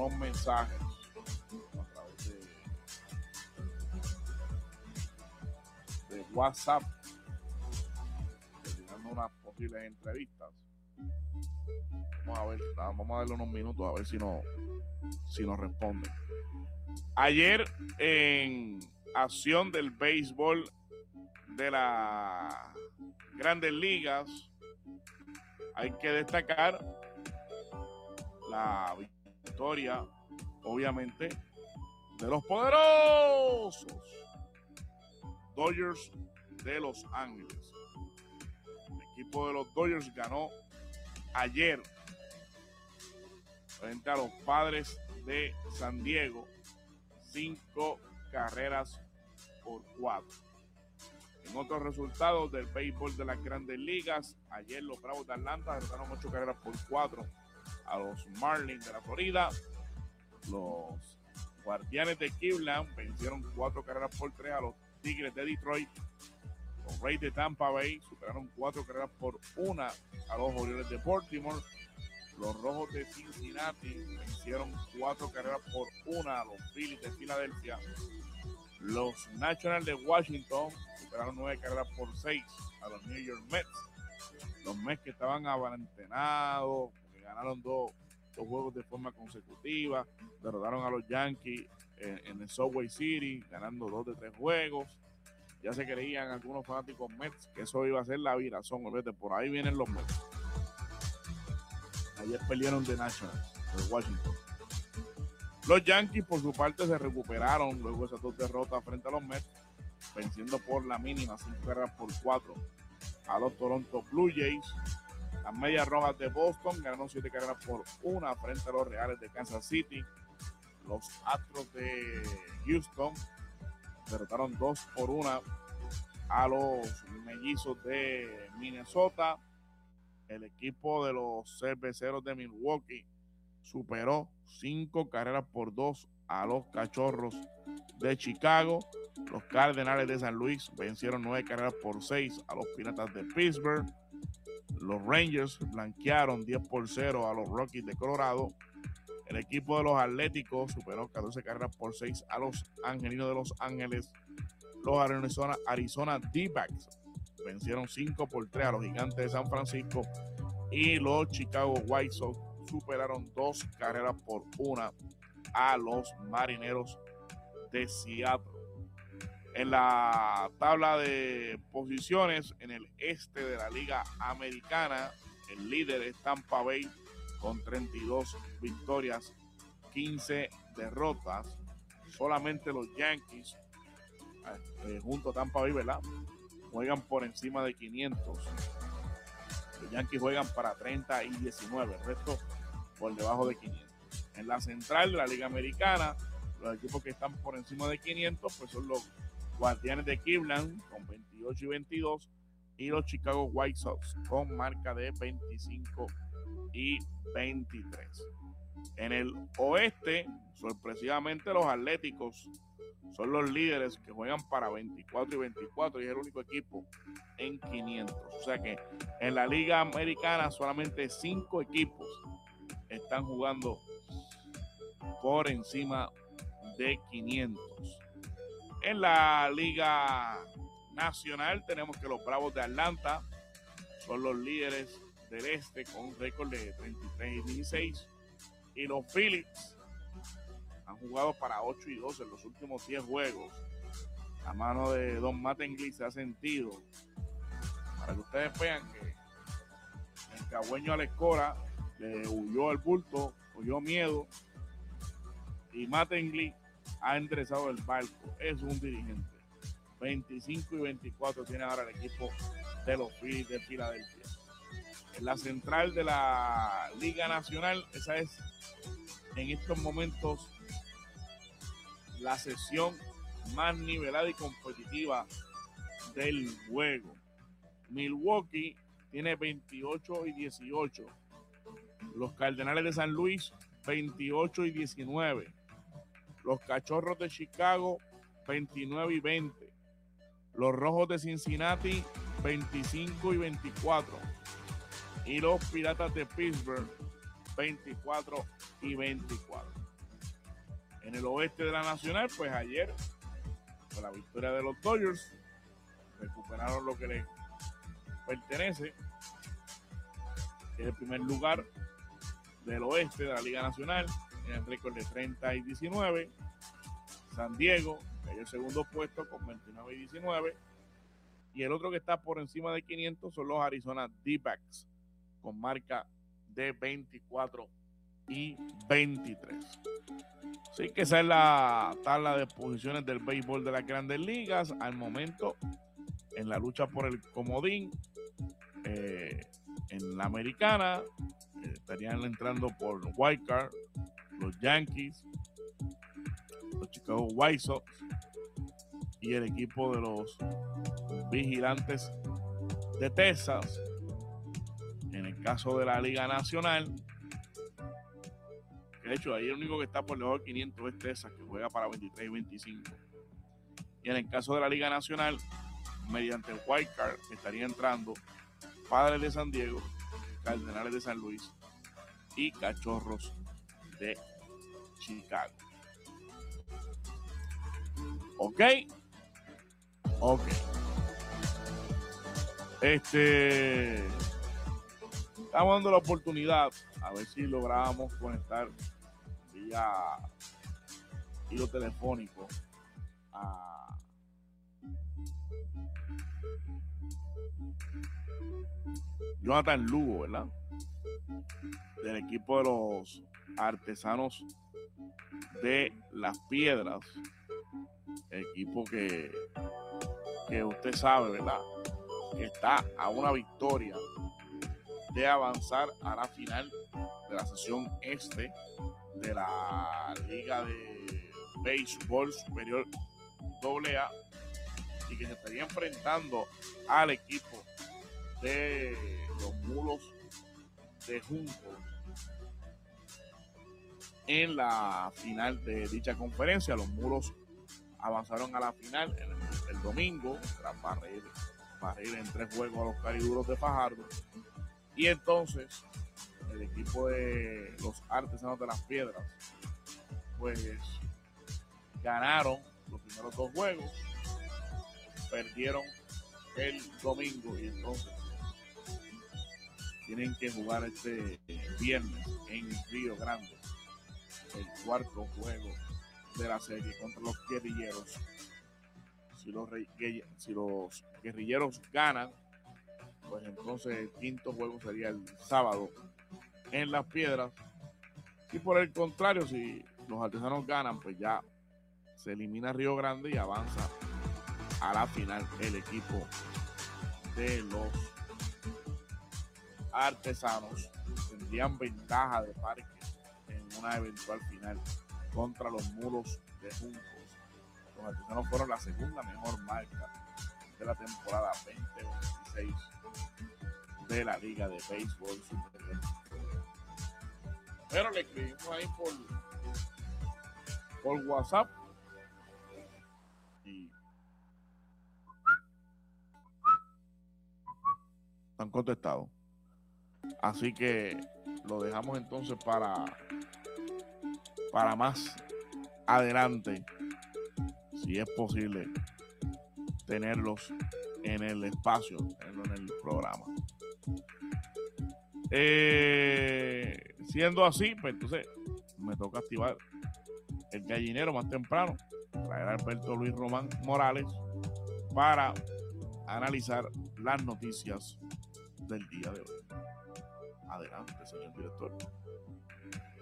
unos mensajes a través de WhatsApp, dando unas posibles entrevistas. Vamos a darle unos minutos a ver si nos responden. Ayer, en acción del béisbol de las Grandes Ligas, hay que destacar la victoria, obviamente, de los poderosos Dodgers de Los Ángeles. El equipo de los Dodgers ganó ayer frente a los Padres de San Diego 5-4. En otros resultados del béisbol de las Grandes Ligas, ayer los Bravos de Atlanta derrotaron 8-4 a los Marlins de la Florida. Los Guardianes de Cleveland vencieron 4-3 a los Tigres de Detroit. Los Rays de Tampa Bay superaron 4-1 a los Orioles de Baltimore. Los Rojos de Cincinnati vencieron 4-1 a los Phillies de Filadelfia. Los Nationals de Washington superaron 9-6 a los New York Mets. Los Mets, que estaban abalancenados, que ganaron dos juegos de forma consecutiva, derrotaron a los Yankees en el Subway City, ganando 2 de 3 juegos. Ya se creían algunos fanáticos Mets que eso iba a ser la virazón. Por ahí vienen los Mets. Ayer perdieron de Nationals, de Washington. Los Yankees, por su parte, se recuperaron luego de esas 2 derrotas frente a los Mets, venciendo por la mínima 5-4 a los Toronto Blue Jays. Las Medias Rojas de Boston ganaron 7-1 frente a los Reales de Kansas City. Los Astros de Houston derrotaron 2-1 a los Mellizos de Minnesota. El equipo de los Cerveceros de Milwaukee superó 5-2 a los Cachorros de Chicago. Los Cardenales de San Luis vencieron 9-6 a los Piratas de Pittsburgh. Los Rangers blanquearon 10-0 a los Rockies de Colorado. El equipo de los Atléticos superó 14-6 a los Angelinos de Los Ángeles. Los Arizona D-backs vencieron 5-3 a los Gigantes de San Francisco. Y los Chicago White Sox superaron 2-1 a los Marineros de Seattle. En la tabla de posiciones, en el este de la Liga Americana, el líder es Tampa Bay con 32 victorias, 15 derrotas. Solamente los Yankees, junto a Tampa Bay, ¿verdad?, juegan por encima de 500. Los Yankees juegan para 30 y 19, el resto por debajo de 500. En la central de la Liga Americana, los equipos que están por encima de 500 pues son los Guardianes de Cleveland con 28 y 22 y los Chicago White Sox con marca de 25 y 23. En el oeste, sorpresivamente, los Atléticos son los líderes, que juegan para 24 y 24 y es el único equipo en 500. O sea que en la Liga Americana solamente 5 equipos están jugando por encima de 500. En la Liga Nacional tenemos que los Bravos de Atlanta son los líderes del este con un récord de 33 y 16. Y los Phillies han jugado para 8 y 12 en los últimos 10 juegos. La mano de Don Mattingly se ha sentido. Para que ustedes vean que el cagüeño Alex Cora le huyó al bulto, huyó miedo. Y Mattingly ha enderezado el barco. Es un dirigente. 25 y 24 tiene ahora el equipo de los Phillies de Filadelfia. En la central de la Liga Nacional, esa es en estos momentos la sesión más nivelada y competitiva del juego. Milwaukee tiene 28 y 18. Los Cardenales de San Luis 28 y 19. Los Cachorros de Chicago 29 y 20. Los Rojos de Cincinnati 25 y 24. Y los Piratas de Pittsburgh 24 y 24. En el oeste de la Nacional, pues ayer, con la victoria de los Dodgers, recuperaron lo que les pertenece, que es el primer lugar del oeste de la Liga Nacional, en el récord de 30-19. San Diego cayó el segundo puesto con 29-19. Y el otro que está por encima de 500 son los Arizona D-backs, con marca de 24-23. Así que esa es la tabla de posiciones del béisbol de las Grandes Ligas. Al momento, en la lucha por el comodín, en la americana, estarían entrando por Wild Card los Yankees, los Chicago White Sox y el equipo de los Vigilantes de Texas. En el caso de la Liga Nacional, de hecho ahí el único que está por debajo de 500 es Texas, que juega para 23 y 25. Y en el caso de la Liga Nacional, mediante el Wild Card estaría entrando Padres de San Diego, Cardenales de San Luis y Cachorros de Chicago. Ok. Estamos dando la oportunidad a ver si logramos conectar vía hilo telefónico a Jonathan Lugo, ¿verdad? Del equipo de los Artesanos de Las Piedras, equipo que usted sabe, ¿verdad?, que está a una victoria de avanzar a la final de la sesión este de la Liga de Béisbol Superior AA, y que se estaría enfrentando al equipo de los Mulos de Junco en la final de dicha conferencia. Los Mulos avanzaron a la final el domingo tras barrer en 3 juegos a los Cariduros de Fajardo, y entonces el equipo de los Artesanos de Las Piedras pues ganaron los primeros 2 juegos, perdieron el domingo, y entonces tienen que jugar este viernes en Río Grande el 4º juego de la serie contra los Guerrilleros. Si los Guerrilleros ganan, pues entonces el 5º juego sería el sábado en Las Piedras, y por el contrario, si los Artesanos ganan, pues ya se elimina Río Grande y avanza a la final el equipo de los Artesanos. Tendrían ventaja de parque en una eventual final contra los Mulos de Juncos. Los Artesanos fueron la segunda mejor marca de la temporada 2026 de la Liga de Béisbol Superior. Pero le escribimos ahí por WhatsApp y han contestado. Así que lo dejamos entonces para más adelante, si es posible tenerlos en el espacio, tenerlos en el programa. Siendo así, pues entonces me toca activar el gallinero más temprano, traer a Alberto Luis Román Morales para analizar las noticias del día de hoy. Adelante, señor director.